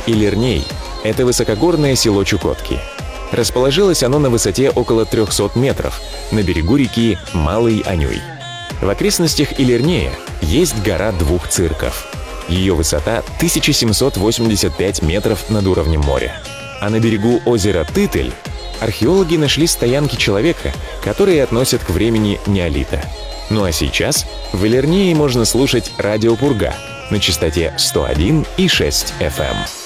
Илирней – это высокогорное село Чукотки. Расположилось оно на высоте около 300 метров, на берегу реки Малый Анюй. В окрестностях Илирнея есть гора двух цирков. Ее высота 1785 метров над уровнем моря. А на берегу озера Тытыль археологи нашли стоянки человека, которые относят к времени неолита. Ну а сейчас в Илирнее можно слушать радио Пурга на частоте 101,6 FM.